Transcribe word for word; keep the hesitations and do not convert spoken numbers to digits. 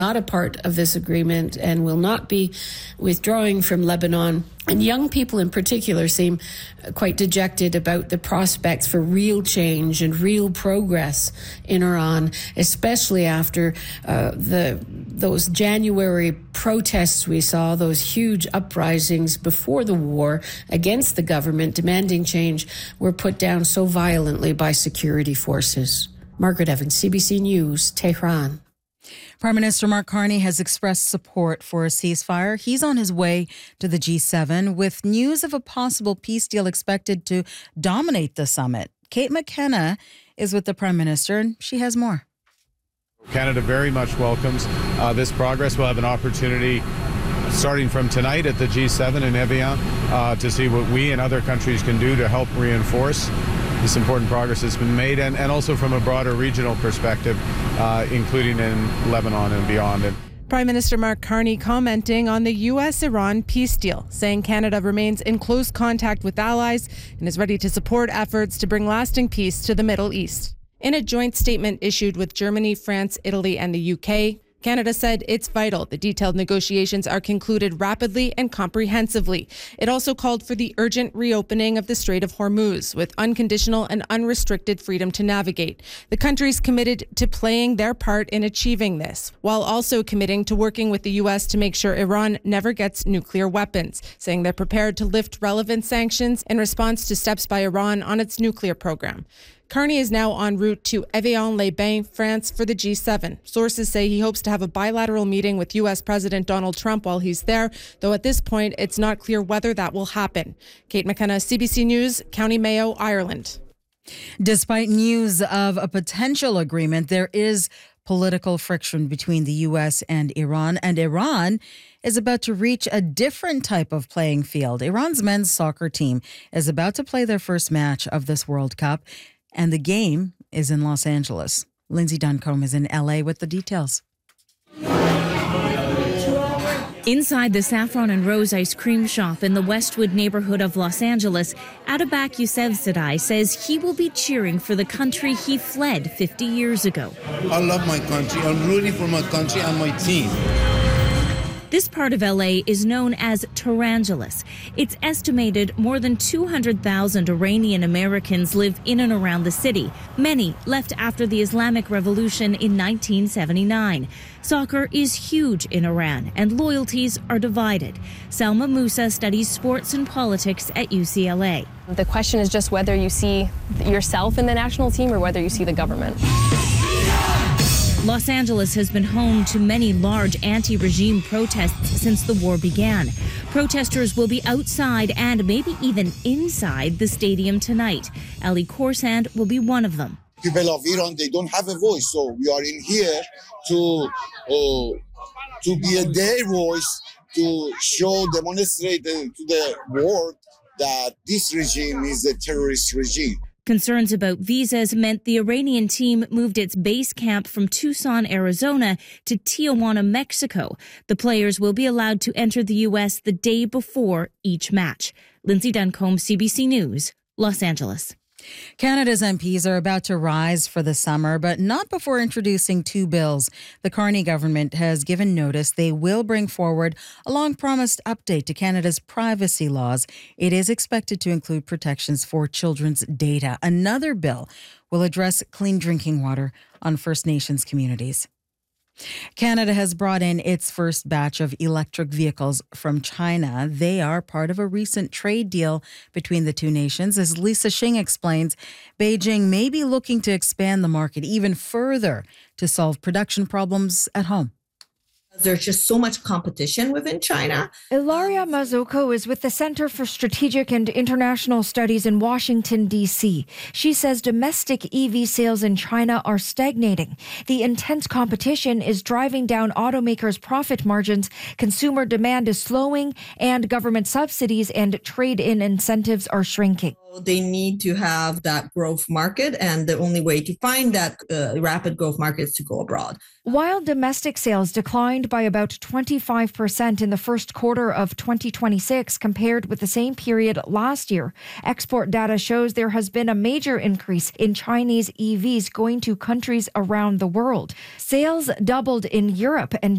not a part of this agreement and will not be withdrawing from Lebanon. And young people in particular seem quite dejected about the prospects for real change and real progress in Iran, especially after uh, the those January protests we saw, those huge uprisings before the war against the government demanding change, were put down so violently by security forces. Margaret Evans, C B C News, Tehran. Prime Minister Mark Carney has expressed support for a ceasefire. He's on his way to the G seven with news of a possible peace deal expected to dominate the summit. Kate McKenna is with the Prime Minister, and she has more. Canada very much welcomes uh, this progress. We'll have an opportunity starting from tonight at the G seven in Evian uh, to see what we and other countries can do to help reinforce this important progress that's been made, and, and also from a broader regional perspective, uh, including in Lebanon and beyond. Prime Minister Mark Carney commenting on the U S Iran peace deal, saying Canada remains in close contact with allies and is ready to support efforts to bring lasting peace to the Middle East. In a joint statement issued with Germany, France, Italy, and the U K, Canada said it's vital the detailed negotiations are concluded rapidly and comprehensively. It also called for the urgent reopening of the Strait of Hormuz with unconditional and unrestricted freedom to navigate. The countries committed to playing their part in achieving this, while also committing to working with the U S to make sure Iran never gets nuclear weapons, saying they're prepared to lift relevant sanctions in response to steps by Iran on its nuclear program. Carney is now en route to Evian-les-Bains, France, for the G seven. Sources say he hopes to have a bilateral meeting with U S President Donald Trump while he's there, though at this point, it's not clear whether that will happen. Kate McKenna, C B C News, County Mayo, Ireland. Despite news of a potential agreement, there is political friction between the U S and Iran, and Iran is about to reach a different type of playing field. Iran's men's soccer team is about to play their first match of this World Cup, and the game is in Los Angeles. Lindsay Duncombe is in L A with the details. Inside the Saffron and Rose ice cream shop in the Westwood neighborhood of Los Angeles, Atabak Yousefzadeh says he will be cheering for the country he fled fifty years ago. I love my country. I'm rooting for my country and my team. This part of L A is known as Torangeles. It's estimated more than two hundred thousand Iranian Americans live in and around the city. Many left after the Islamic Revolution in nineteen seventy-nine. Soccer is huge in Iran, and loyalties are divided. Salma Musa studies sports and politics at U C L A. The question is just whether you see yourself in the national team or whether you see the government. Los Angeles has been home to many large anti-regime protests since the war began. Protesters will be outside and maybe even inside the stadium tonight. Ali Khorsand will be one of them. People of Iran, they don't have a voice, so we are in here to uh, to be a their voice, to show, demonstrate to the world that this regime is a terrorist regime. Concerns about visas meant the Iranian team moved its base camp from Tucson, Arizona to Tijuana, Mexico. The players will be allowed to enter the U S the day before each match. Lindsay Duncombe, C B C News, Los Angeles. Canada's M Ps are about to rise for the summer, but not before introducing two bills. The Carney government has given notice they will bring forward a long-promised update to Canada's privacy laws. It is expected to include protections for children's data. Another bill will address clean drinking water on First Nations communities. Canada has brought in its first batch of electric vehicles from China. They are part of a recent trade deal between the two nations. As Lisa Xing explains, Beijing may be looking to expand the market even further to solve production problems at home. There's just so much competition within China. Ilaria Mazzucco is with the Center for Strategic and International Studies in Washington, D C. She says domestic E V sales in China are stagnating. The intense competition is driving down automakers' profit margins, consumer demand is slowing, and government subsidies and trade-in incentives are shrinking. They need to have that growth market, and the only way to find that uh, rapid growth market is to go abroad. While domestic sales declined by about twenty-five percent in the first quarter of twenty twenty-six compared with the same period last year, export data shows there has been a major increase in Chinese E Vs going to countries around the world. Sales doubled in Europe and